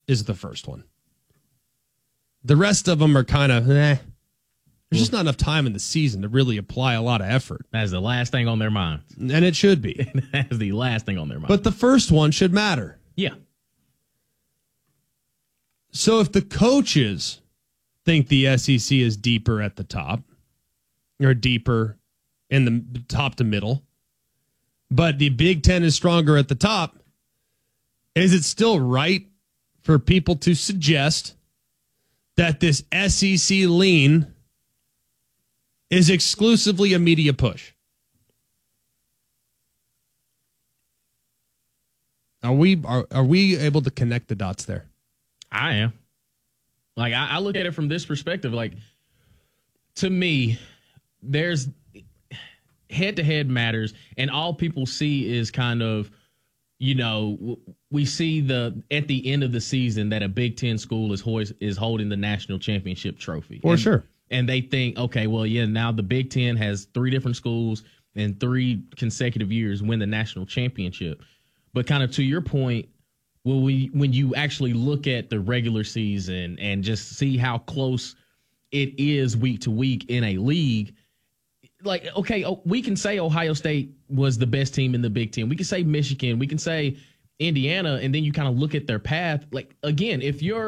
is the first one. The rest of them are kind of, There's just not enough time in the season to really apply a lot of effort. That's the last thing on their minds. And it should be. That's the last thing on their minds. But the first one should matter. Yeah. So if the coaches think the SEC is deeper at the top, or deeper in the top to middle, but the Big Ten is stronger at the top, is it still right for people to suggest that this SEC lean is exclusively a media push? Are we able to connect the dots there? I am. Like, I look at it from this perspective. Like, to me, there's head-to-head matters, and all people see is kind of, we see at the end of the season that a Big Ten school is holding the national championship trophy. For sure. And they think, okay, well, yeah, now the Big Ten has 3 different schools in 3 consecutive years win the national championship. But kind of to your point, when you actually look at the regular season and just see how close it is week to week in a league, like, okay, we can say Ohio State was the best team in the Big Ten. We can say Michigan. We can say Indiana. And then you kind of look at their path. Like, again,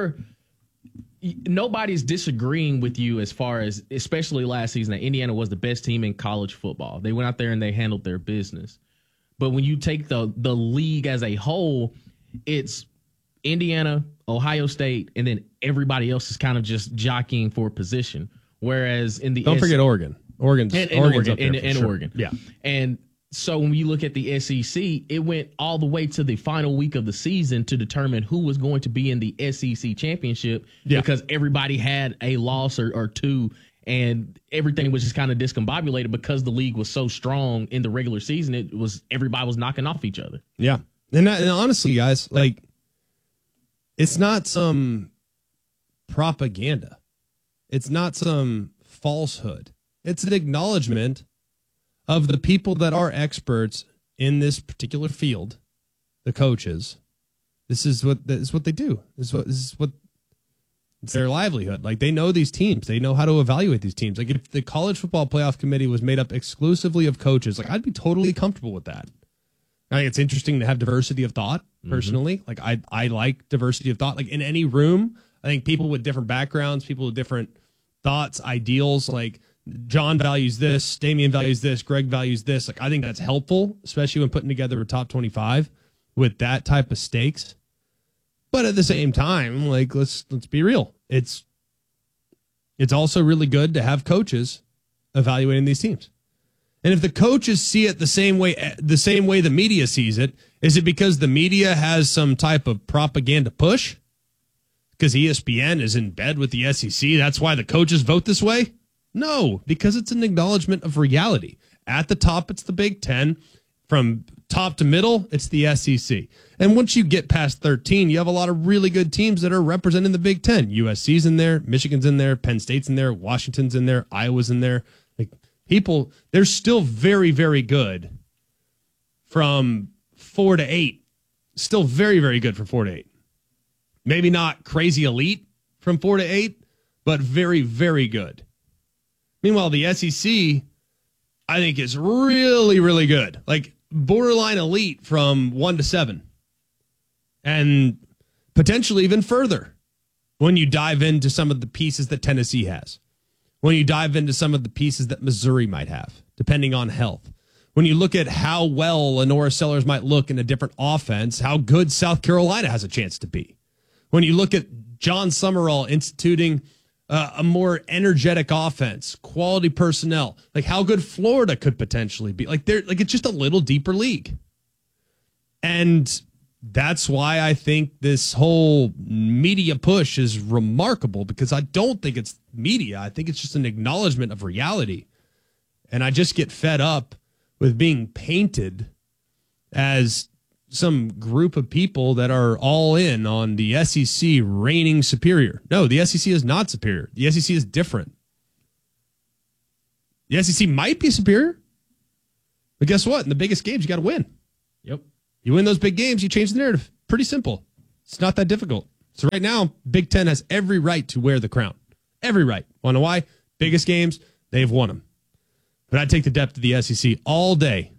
nobody's disagreeing with you as far as, especially last season, that Indiana was the best team in college football. They went out there and they handled their business. But when you take the league as a whole, it's Indiana, Ohio State, and then everybody else is kind of just jockeying for position. Whereas in the don't forget Oregon. Oregon's up there for sure. Oregon. Yeah. And so when you look at the SEC, it went all the way to the final week of the season to determine who was going to be in the SEC championship because everybody had a loss or 2, and everything was just kind of discombobulated because the league was so strong in the regular season. Everybody was knocking off each other. Yeah. And honestly, guys, like, it's not some propaganda. It's not some falsehood. It's an acknowledgement of the people that are experts in this particular field, the coaches. This is what they do. This is what it's their livelihood. Like, they know these teams. They know how to evaluate these teams. Like, if the College Football Playoff Committee was made up exclusively of coaches, like, I'd be totally comfortable with that. I think it's interesting to have diversity of thought, personally. Mm-hmm. Like, I like diversity of thought. Like, in any room, I think people with different backgrounds, people with different thoughts, ideals, like John values this, Damian values this, Greg values this. Like, I think that's helpful, especially when putting together a top 25 with that type of stakes. But at the same time, like, let's be real. It's also really good to have coaches evaluating these teams. And if the coaches see it the same way the media sees it, is it because the media has some type of propaganda push? Because ESPN is in bed with the SEC, that's why the coaches vote this way? No, because it's an acknowledgement of reality. At the top, it's the Big Ten. From top to middle, it's the SEC. And once you get past 13, you have a lot of really good teams that are representing the Big Ten. USC's in there, Michigan's in there, Penn State's in there, Washington's in there, Iowa's in there. Like, people, they're still very, very good from 4 to 8. Still very, very good from 4 to 8. Maybe not crazy elite from 4 to 8, but very, very good. Meanwhile, the SEC, I think, is really, really good. Like, borderline elite from 1 to 7. And potentially even further when you dive into some of the pieces that Tennessee has. When you dive into some of the pieces that Missouri might have, depending on health. When you look at how well Lenora Sellers might look in a different offense, how good South Carolina has a chance to be. When you look at John Summerall instituting a more energetic offense, quality personnel, like how good Florida could potentially be. Like, it's just a little deeper league. And that's why I think this whole media push is remarkable, because I don't think it's media. I think it's just an acknowledgement of reality. And I just get fed up with being painted as some group of people that are all in on the SEC reigning superior. No, the SEC is not superior. The SEC is different. The SEC might be superior, but guess what? In the biggest games, you got to win. Yep. You win those big games, you change the narrative. Pretty simple. It's not that difficult. So right now, Big Ten has every right to wear the crown. Every right. Want to know why? Biggest games, they've won them. But I'd take the depth of the SEC all day,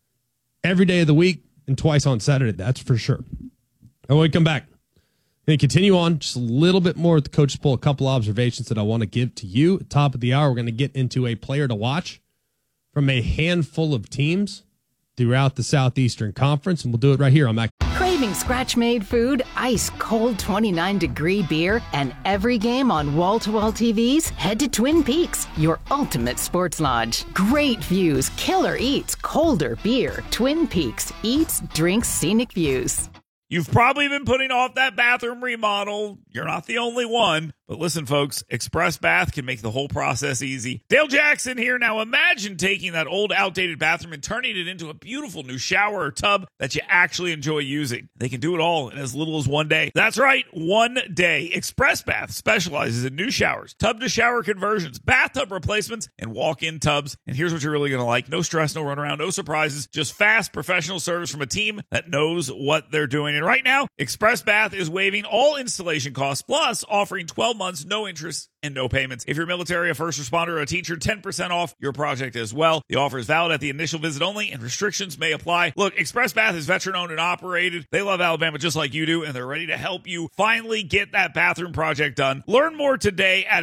every day of the week, and twice on Saturday. That's for sure. And when we come back, going to continue on just a little bit more with the Coach's Poll, a couple observations that I want to give to you. At the top of the hour, we're going to get into a player to watch from a handful of teams throughout the Southeastern Conference, and we'll do it right here on Mac. Craving scratch-made food, ice-cold 29-degree beer, and every game on wall-to-wall TVs? Head to Twin Peaks, your ultimate sports lodge. Great views, killer eats, colder beer. Twin Peaks, eats, drinks, scenic views. You've probably been putting off that bathroom remodel. You're not the only one. But listen, folks, Express Bath can make the whole process easy. Dale Jackson here. Now imagine taking that old, outdated bathroom and turning it into a beautiful new shower or tub that you actually enjoy using. They can do it all in as little as 1 day. That's right, 1 day. Express Bath specializes in new showers, tub-to-shower conversions, bathtub replacements, and walk-in tubs. And here's what you're really going to like. No stress, no runaround, no surprises. Just fast, professional service from a team that knows what they're doing. And right now, Express Bath is waiving all installation costs, plus offering 12 months, no interest, and no payments. If you're military, a first responder, or a teacher, 10% off your project as well. The offer is valid at the initial visit only, and restrictions may apply. Look, Express Bath is veteran-owned and operated. They love Alabama just like you do, and they're ready to help you finally get that bathroom project done. Learn more today at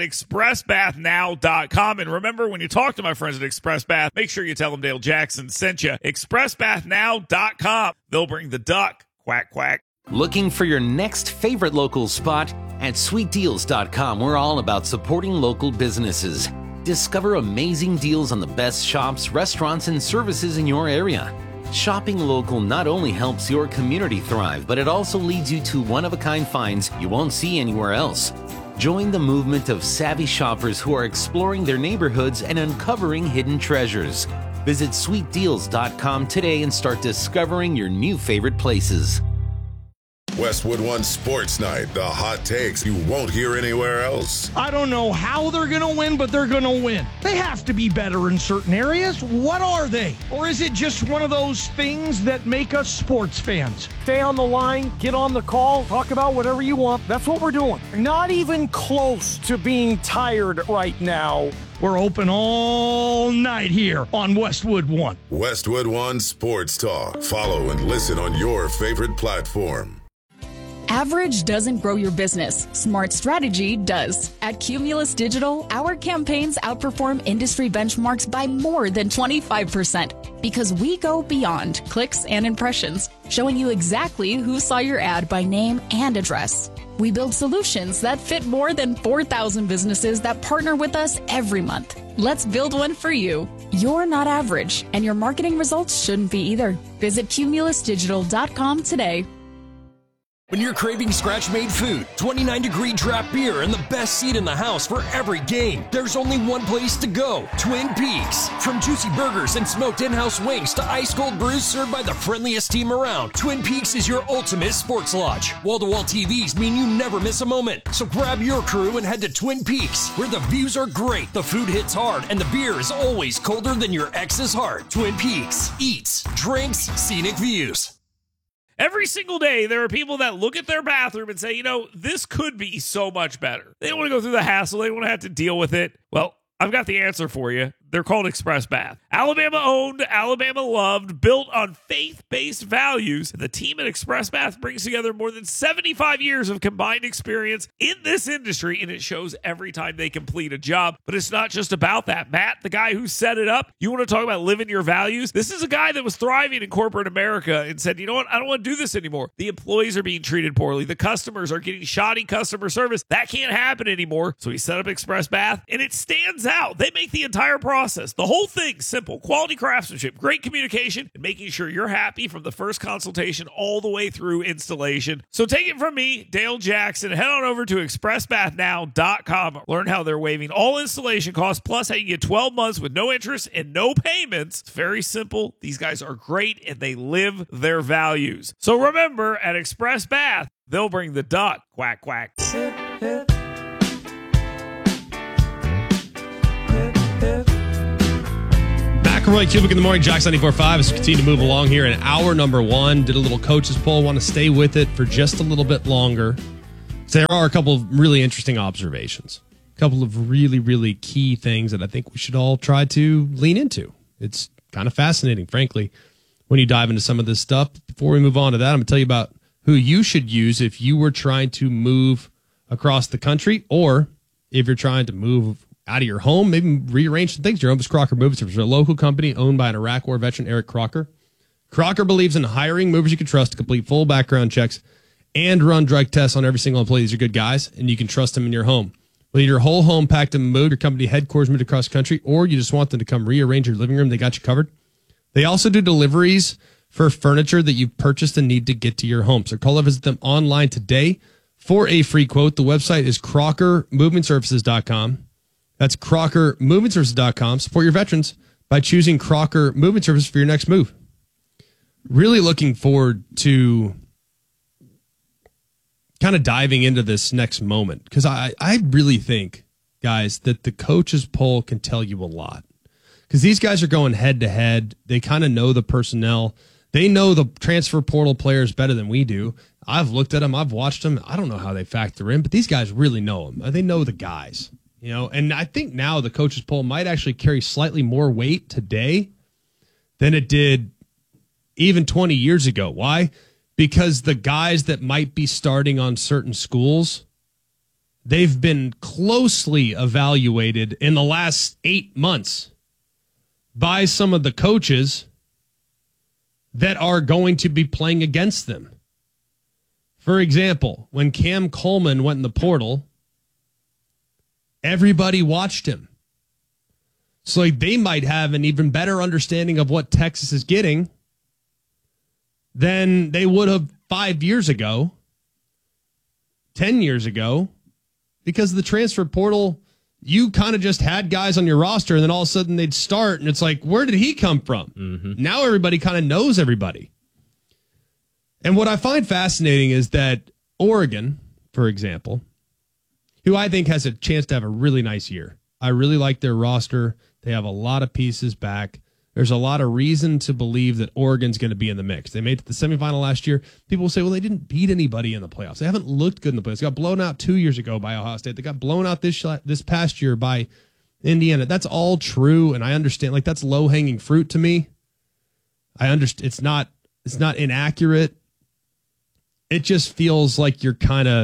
expressbathnow.com. And remember, when you talk to my friends at Express Bath, make sure you tell them Dale Jackson sent you. expressbathnow.com. They'll bring the duck. Quack, quack. Looking for your next favorite local spot? At sweetdeals.com, we're all about supporting local businesses. Discover amazing deals on the best shops, restaurants, and services in your area. Shopping local not only helps your community thrive, but it also leads you to one-of-a-kind finds you won't see anywhere else. Join the movement of savvy shoppers who are exploring their neighborhoods and uncovering hidden treasures. Visit sweetdeals.com today and start discovering your new favorite places. Westwood One Sports Night, the hot takes you won't hear anywhere else. I don't know how they're going to win, but they're going to win. They have to be better in certain areas. What are they? Or is it just one of those things that make us sports fans? Stay on the line, get on the call, talk about whatever you want. That's what we're doing. Not even close to being tired right now. We're open all night here on Westwood One. Westwood One Sports Talk. Follow and listen on your favorite platform. Average doesn't grow your business. Smart strategy does. At Cumulus Digital, our campaigns outperform industry benchmarks by more than 25% because we go beyond clicks and impressions, showing you exactly who saw your ad by name and address. We build solutions that fit more than 4,000 businesses that partner with us every month. Let's build one for you. You're not average, and your marketing results shouldn't be either. Visit cumulusdigital.com today. When you're craving scratch-made food, 29-degree draft beer, and the best seat in the house for every game, there's only one place to go, Twin Peaks. From juicy burgers and smoked in-house wings to ice-cold brews served by the friendliest team around, Twin Peaks is your ultimate sports lodge. Wall-to-wall TVs mean you never miss a moment. So grab your crew and head to Twin Peaks, where the views are great, the food hits hard, and the beer is always colder than your ex's heart. Twin Peaks. Eats, drinks, scenic views. Every single day, there are people that look at their bathroom and say, you know, this could be so much better. They don't want to go through the hassle. They don't want to have to deal with it. Well, I've got the answer for you. They're called Express Bath. Alabama owned, Alabama loved, built on faith-based values. The team at Express Bath brings together more than 75 years of combined experience in this industry, and it shows every time they complete a job. But it's not just about that. Matt, the guy who set it up, you want to talk about living your values? This is a guy that was thriving in corporate America and said, you know what? I don't want to do this anymore. The employees are being treated poorly. The customers are getting shoddy customer service. That can't happen anymore. So he set up Express Bath, and it stands out. They make the entire process, the whole thing, simple. Quality craftsmanship, great communication, and making sure you're happy from the first consultation all the way through installation. So take it from me, Dale Jackson. Head on over to expressbathnow.com. Learn how they're waiving all installation costs, plus how you get 12 months with no interest and no payments. It's very simple. These guys are great, and they live their values. So remember, at Express Bath, they'll bring the duck. Quack, quack. Roy Kubick in the morning, Jocks 94.5 as we continue to move along here in hour number one. Did a little coach's poll. Want to stay with it for just a little bit longer. So there are a couple of really interesting observations, a couple of really, really key things that I think we should all try to lean into. It's kind of fascinating, frankly, when you dive into some of this stuff. Before we move on to that, I'm going to tell you about who you should use if you were trying to move across the country, or if you're trying to move out of your home, maybe rearrange some things. Your home is Crocker Moving Services, a local company owned by an Iraq War veteran, Eric Crocker. Crocker believes in hiring movers you can trust to complete full background checks and run drug tests on every single employee. These are good guys, and you can trust them in your home. Whether your whole home packed and moved, your company headquarters moved across the country, or you just want them to come rearrange your living room, they got you covered. They also do deliveries for furniture that you've purchased and need to get to your home. So call or visit them online today for a free quote. The website is CrockerMovingServices.com. That's CrockerMovingServices.com. Support your veterans by choosing Crocker Moving Services for your next move. Really looking forward to kind of diving into this next moment, because I really think, guys, that the coaches poll can tell you a lot. Because these guys are going head to head. They kind of know the personnel. They know the transfer portal players better than we do. I've looked at them. I've watched them. I don't know how they factor in, but these guys really know them. They know the guys, you know. And I think now the coaches poll might actually carry slightly more weight today than it did even 20 years ago. Why? Because the guys that might be starting on certain schools, they've been closely evaluated in the last 8 months by some of the coaches that are going to be playing against them. For example, when Cam Coleman went in the portal, everybody watched him. So they might have an even better understanding of what Texas is getting than they would have 5 years ago, 10 years ago, because of the transfer portal. You kind of just had guys on your roster, and then all of a sudden they'd start, and it's like, where did he come from? Mm-hmm. Now everybody kind of knows everybody. And what I find fascinating is that Oregon, for example, who I think has a chance to have a really nice year. I really like their roster. They have a lot of pieces back. There's a lot of reason to believe that Oregon's going to be in the mix. They made it to the semifinal last year. People will say, well, they didn't beat anybody in the playoffs. They haven't looked good in the playoffs. They got blown out 2 years ago by Ohio State. They got blown out this past year by Indiana. That's all true, and I understand. Like, that's low-hanging fruit to me. I understand. It's not inaccurate. It just feels like you're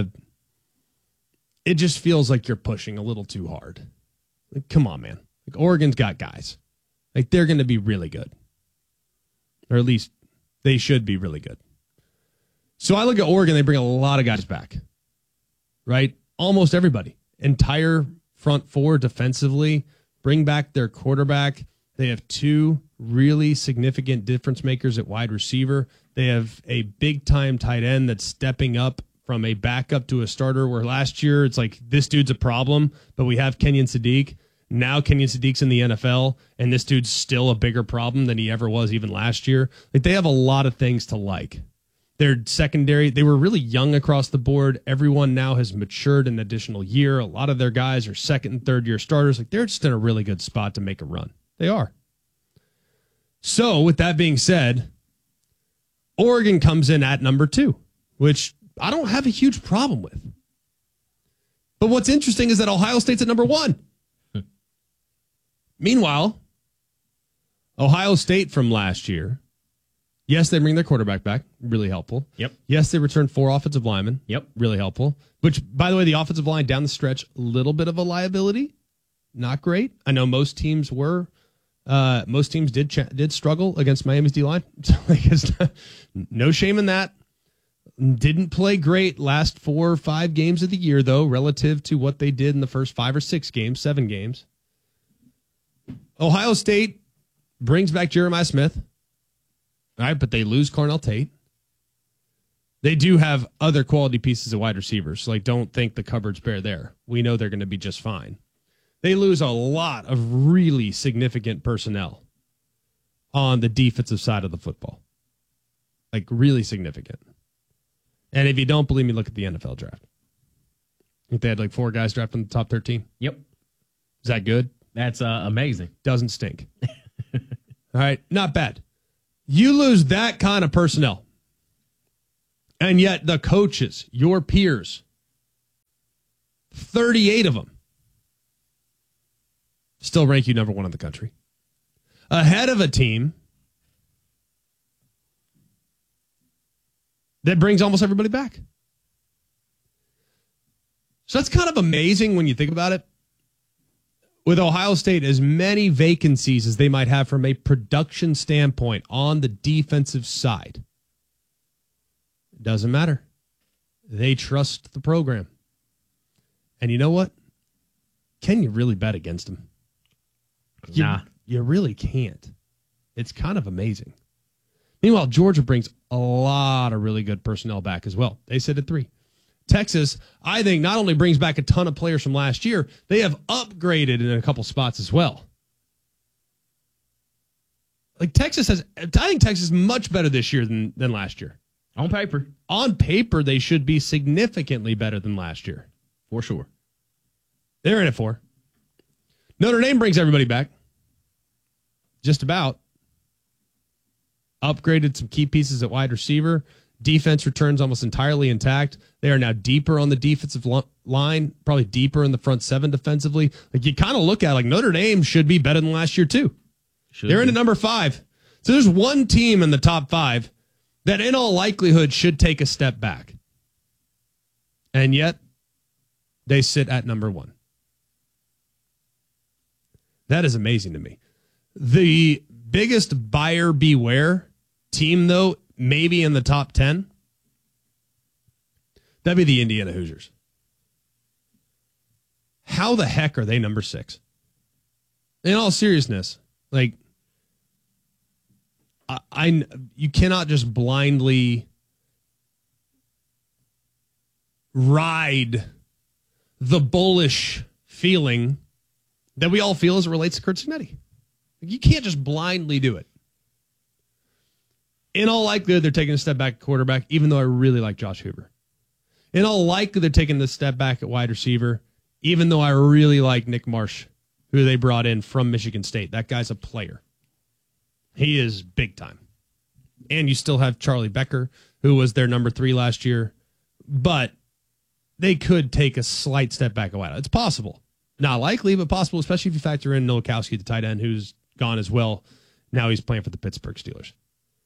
pushing a little too hard. Like, come on, man. Like, Oregon's got guys. Like, they're going to be really good. Or at least they should be really good. So I look at Oregon, they bring a lot of guys back. Right? Almost everybody. Entire front four defensively. Bring back their quarterback. They have two really significant difference makers at wide receiver. They have a big-time tight end that's stepping up from a backup to a starter, where last year it's like, this dude's a problem, but we have Kenyon Sadiq. Now Kenyon Sadiq's in the NFL, and this dude's still a bigger problem than he ever was even last year. Like, they have a lot of things to like. Their secondary, they were really young across the board. Everyone now has matured an additional year. A lot of their guys are second and third year starters. Like, they're just in a really good spot to make a run. They are. So with that being said, Oregon comes in at number 2, which I don't have a huge problem with. But what's interesting is that Ohio State's at number 1. Meanwhile, Ohio State from last year, yes, they bring their quarterback back. Really helpful. Yep. Yes, they returned 4 offensive linemen. Yep. Really helpful. Which, by the way, the offensive line down the stretch, a little bit of a liability. Not great. I know most teams were. Most teams did struggle against Miami's D-line. So, no shame in that. Didn't play great last 4 or 5 games of the year, though, relative to what they did in the first 5 or 6 games, 7 games. Ohio State brings back Jeremiah Smith, all right, but they lose Cornell Tate. They do have other quality pieces of wide receivers, so don't think the cupboard's bare there. We know they're going to be just fine. They lose a lot of really significant personnel on the defensive side of the football, really significant. And if you don't believe me, look at the NFL draft. I think they had 4 guys drafted in the top 13. Yep. Is that good? That's amazing. Doesn't stink. All right, not bad. You lose that kind of personnel, and yet the coaches, your peers, 38 of them. Still rank you number one in the country. Ahead of a team that brings almost everybody back. So that's kind of amazing when you think about it. With Ohio State, as many vacancies as they might have from a production standpoint on the defensive side, it doesn't matter. They trust the program. And you know what? Can you really bet against them? Nah. You really can't. It's kind of amazing. Meanwhile, Georgia brings a lot of really good personnel back as well. They sit at 3. Texas, I think, not only brings back a ton of players from last year, they have upgraded in a couple spots as well. I think Texas is much better this year than last year. On paper. On paper, they should be significantly better than last year. For sure. They're in it for. Notre Dame brings everybody back. Just about. Upgraded some key pieces at wide receiver. Defense returns almost entirely intact. They are now deeper on the defensive line, probably deeper in the front 7 defensively. Like, you kind of look at it, like, Notre Dame should be better than last year too. They're in at number 5. So there's one team in the top 5 that in all likelihood should take a step back. And yet they sit at number 1. That is amazing to me. The biggest buyer beware team, though, maybe in the top 10, that'd be the Indiana Hoosiers. How the heck are they number 6? In all seriousness, like, you cannot just blindly ride the bullish feeling that we all feel as it relates to Curt Cignetti. You can't just blindly do it. In all likelihood, they're taking a step back at quarterback, even though I really like Josh Hoover. In all likelihood, they're taking a step back at wide receiver, even though I really like Nick Marsh, who they brought in from Michigan State. That guy's a player. He is big time. And you still have Charlie Becker, who was their number 3 last year. But they could take a slight step back at wide. It's possible. Not likely, but possible, especially if you factor in Nowakowski, the tight end, who's gone as well. Now he's playing for the Pittsburgh Steelers.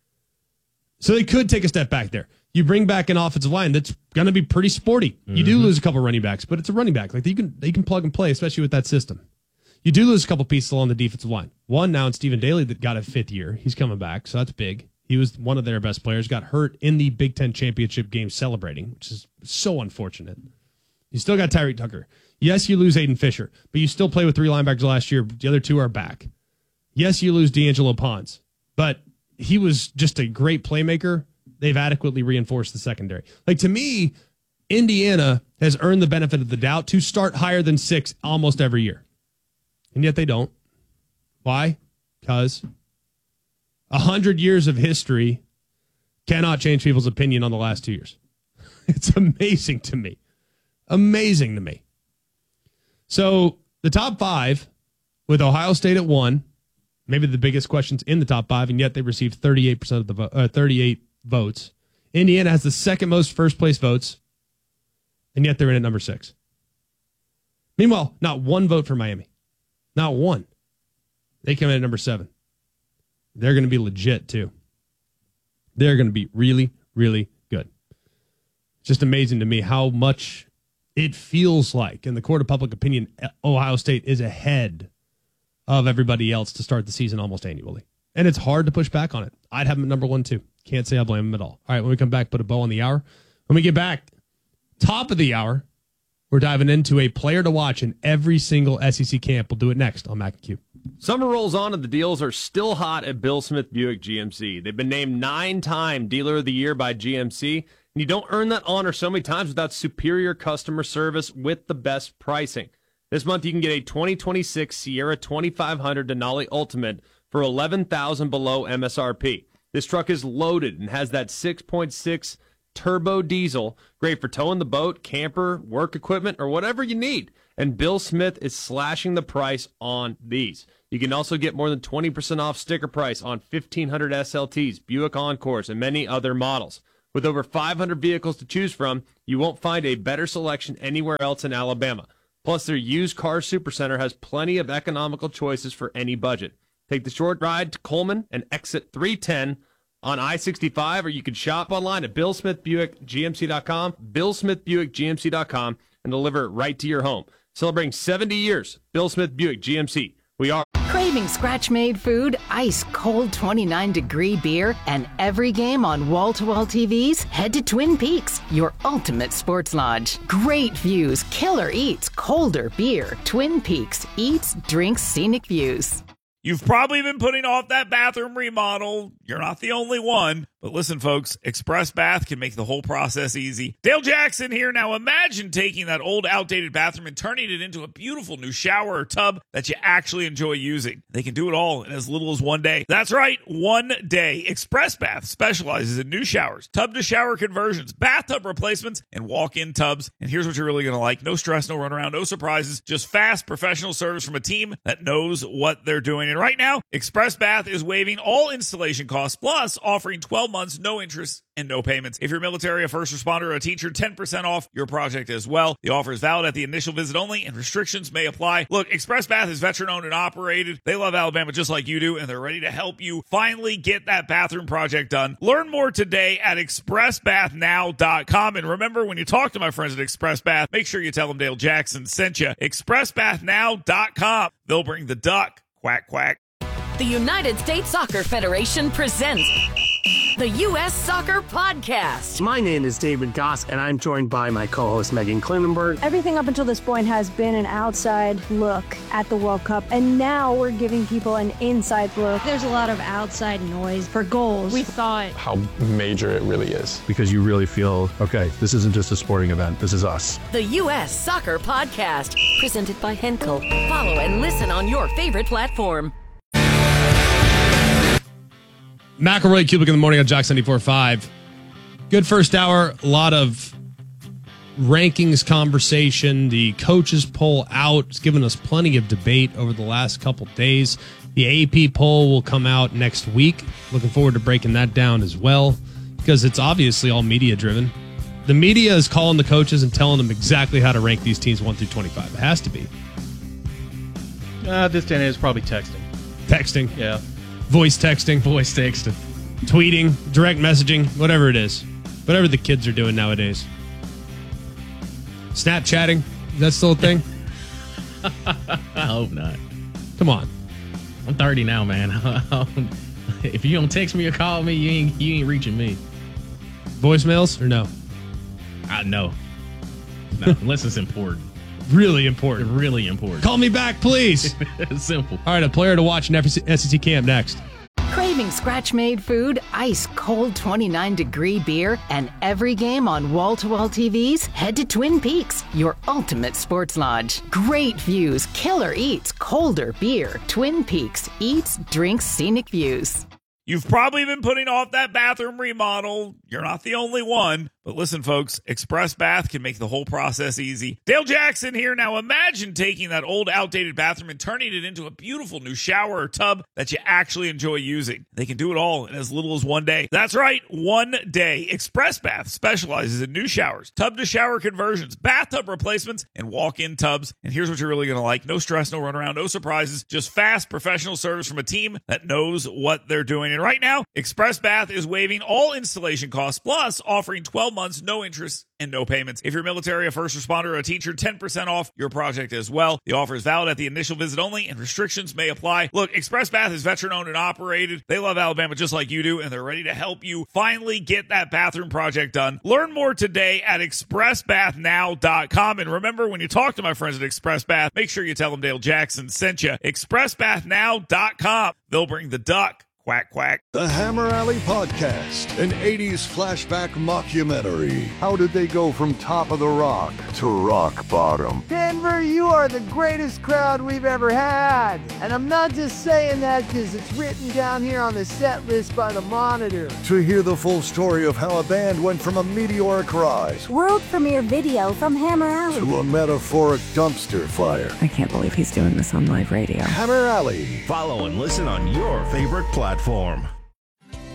So they could take a step back there. You bring back an offensive line that's going to be pretty sporty. You do lose a couple running backs, but it's a running back. Like, they can plug and play, especially with that system. You do lose a couple pieces along the defensive line. One now in Stephen Daly that got a 5th year. He's coming back, so that's big. He was one of their best players. Got hurt in the Big Ten championship game celebrating, which is so unfortunate. You still got Tyreek Tucker. Yes, you lose Aiden Fisher, but you still play with 3 linebackers last year. The other 2 are back. Yes, you lose D'Angelo Pons, but he was just a great playmaker. They've adequately reinforced the secondary. Like, to me, Indiana has earned the benefit of the doubt to start higher than 6 almost every year. And yet they don't. Why? Because 100 years of history cannot change people's opinion on the last 2 years. It's amazing to me. Amazing to me. So the top 5, with Ohio State at 1, maybe the biggest questions in the top 5, and yet they received 38% of the 38 votes. Indiana has the second most first place votes, and yet they're in at number 6. Meanwhile, not one vote for Miami. Not one. They come in at number 7. They're going to be legit, too. They're going to be really, really good. It's just amazing to me how much it feels like, in the court of public opinion, Ohio State is ahead of everybody else to start the season almost annually. And it's hard to push back on it. I'd have them at number 1, too. Can't say I blame them at all. All right, when we come back, put a bow on the hour. When we get back, top of the hour, we're diving into a player to watch in every single SEC camp. We'll do it next on Mac and Q. Summer rolls on and the deals are still hot at Bill Smith Buick GMC. They've been named 9-time Dealer of the Year by GMC, and you don't earn that honor so many times without superior customer service with the best pricing. This month you can get a 2026 Sierra 2500 Denali Ultimate for $11,000 below MSRP. This truck is loaded and has that 6.6 turbo diesel, great for towing the boat, camper, work equipment, or whatever you need. And Bill Smith is slashing the price on these. You can also get more than 20% off sticker price on 1,500 SLTs, Buick Encores, and many other models. With over 500 vehicles to choose from, you won't find a better selection anywhere else in Alabama. Plus, their used car supercenter has plenty of economical choices for any budget. Take the short ride to Coleman and exit 310 on I-65, or you can shop online at BillSmithBuickGMC.com, BillSmithBuickGMC.com, and deliver it right to your home. Celebrating 70 years, Bill Smith Buick GMC. We are Craving scratch-made food, ice cold 29-degree beer, and every game on wall-to-wall TVs? Head to Twin Peaks, your ultimate sports lodge. Great views, killer eats, colder beer. Twin Peaks eats, drinks, scenic views. You've probably been putting off that bathroom remodel. You're not the only one. But listen, folks, Express Bath can make the whole process easy. Dale Jackson here. Now imagine taking that old, outdated bathroom and turning it into a beautiful new shower or tub that you actually enjoy using. They can do it all in as little as one day. That's right, one day. Express Bath specializes in new showers, tub-to-shower conversions, bathtub replacements, and walk-in tubs. And here's what you're really going to like. No stress, no runaround, no surprises, just fast professional service from a team that knows what they're doing. And right now, Express Bath is waiving all installation costs, plus offering 12 months, no interest, and no payments. If you're military, a first responder, or a teacher, 10% off your project as well. The offer is valid at the initial visit only, and restrictions may apply. Look, Express Bath is veteran-owned and operated. They love Alabama just like you do, and they're ready to help you finally get that bathroom project done. Learn more today at expressbathnow.com. And remember, when you talk to my friends at Express Bath, make sure you tell them Dale Jackson sent you. expressbathnow.com. They'll bring the duck. Quack, quack. The United States Soccer Federation presents the U.S. Soccer Podcast. My name is David Goss, and I'm joined by my co-host Megan Klinenberg. Everything up until this point has been an outside look at the World Cup, and now we're giving people an inside look. There's a lot of outside noise for goals. We thought how major it really is. Because you really feel, okay, this isn't just a sporting event, this is us. The U.S. Soccer Podcast, presented by Henkel. Follow and listen on your favorite platform. McElroy, Kubik in the morning on Jock 94.5. Good first hour. A lot of rankings conversation. The coaches poll out. It's given us plenty of debate over the last couple days. The AP poll will come out next week. Looking forward to breaking that down as well, because it's obviously all media driven. The media is calling the coaches and telling them exactly how to rank these teams 1 through 25. It has to be. This day is probably texting. Texting. Yeah. Voice texting, tweeting, direct messaging, whatever it is. Whatever the kids are doing nowadays. Snapchatting, is that still a thing? I hope not. Come on. I'm 30 now, man. If you don't text me or call me, you ain't reaching me. Voicemails or no? No, unless it's important. Really important. Really important. Call me back, please. Simple. All right, a player to watch in SEC camp next. Craving scratch-made food, ice cold 29-degree beer, and every game on wall-to-wall TVs? Head to Twin Peaks, your ultimate sports lodge. Great views, killer eats, colder beer. Twin Peaks eats, drinks, scenic views. You've probably been putting off that bathroom remodel. You're not the only one. But listen, folks, Express Bath can make the whole process easy. Dale Jackson here. Now imagine taking that old, outdated bathroom and turning it into a beautiful new shower or tub that you actually enjoy using. They can do it all in as little as one day. That's right, one day. Express Bath specializes in new showers, tub-to-shower conversions, bathtub replacements, and walk-in tubs. And here's what you're really going to like. No stress, no runaround, no surprises, just fast professional service from a team that knows what they're doing. And right now, Express Bath is waiving all installation costs, plus offering 12 months, no interest, and no payments. If you're military, a first responder, or a teacher, 10% off your project as well. The offer is valid at the initial visit only, and restrictions may apply. Look, Express Bath is veteran-owned and operated. They love Alabama just like you do, and they're ready to help you finally get that bathroom project done. Learn more today at expressbathnow.com. And remember, when you talk to my friends at Express Bath, make sure you tell them Dale Jackson sent you. expressbathnow.com. They'll bring the duck. Quack, quack. The Hammer Alley Podcast, an 80s flashback mockumentary. How did they go from top of the rock to rock bottom? Denver, you are the greatest crowd we've ever had. And I'm not just saying that because it's written down here on the set list by the Monitor. To hear the full story of how a band went from a meteoric rise, world premiere video from Hammer Alley, to a metaphoric dumpster fire. I can't believe he's doing this on live radio. Hammer Alley. Follow and listen on your favorite platform.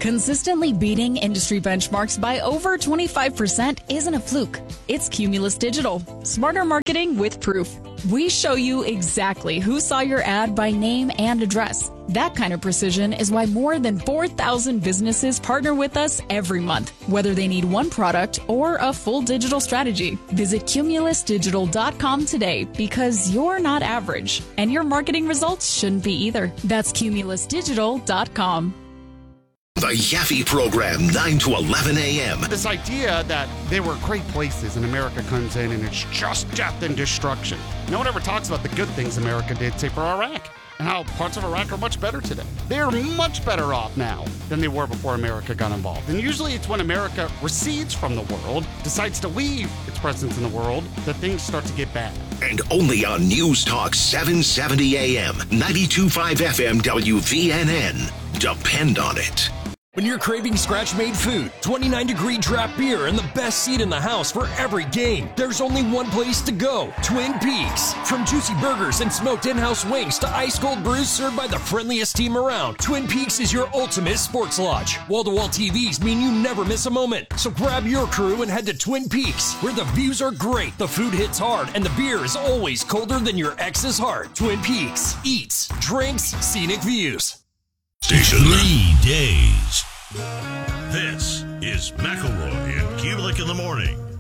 Consistently beating industry benchmarks by over 25% isn't a fluke. It's Cumulus Digital. Smarter marketing with proof. We show you exactly who saw your ad by name and address. That kind of precision is why more than 4,000 businesses partner with us every month, whether they need one product or a full digital strategy. Visit cumulusdigital.com today because you're not average, and your marketing results shouldn't be either. That's cumulusdigital.com. The Yaffe Program, 9 to 11 a.m. This idea that there were great places and America comes in and it's just death and destruction. No one ever talks about the good things America did, say, for Iraq, and how parts of Iraq are much better today. They're much better off now than they were before America got involved. And usually it's when America recedes from the world, decides to leave its presence in the world, that things start to get bad. And only on News Talk 770 AM, 92.5 FM WVNN. Depend on it. When you're craving scratch-made food, 29-degree draft beer, and the best seat in the house for every game, there's only one place to go, Twin Peaks. From juicy burgers and smoked in-house wings to ice-cold brews served by the friendliest team around, Twin Peaks is your ultimate sports lodge. Wall-to-wall TVs mean you never miss a moment. So grab your crew and head to Twin Peaks, where the views are great, the food hits hard, and the beer is always colder than your ex's heart. Twin Peaks. Eats, drinks, scenic views. Station 3 days. This is McElroy and Kulik in the morning.